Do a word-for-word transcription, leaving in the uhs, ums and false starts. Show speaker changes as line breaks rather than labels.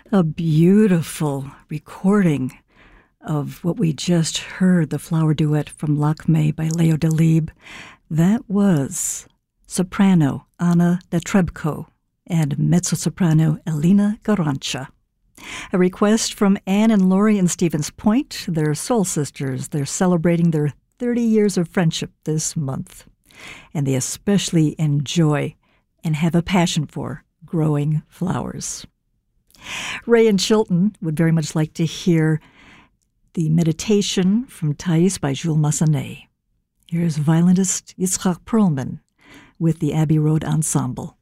A beautiful recording of what we just heard, the flower duet from Lakme by Leo Delibes. That was soprano Anna Netrebko and mezzo-soprano Elena Garancha. A request from Anne and Lori in Stevens Point. They're soul sisters. They're celebrating their thirty years of friendship this month. And they especially enjoy and have a passion for growing flowers. Ray and Chilton would very much like to hear the meditation from Thais by Jules Massenet. Here's violinist Yitzhak Perlman with the Abbey Road Ensemble.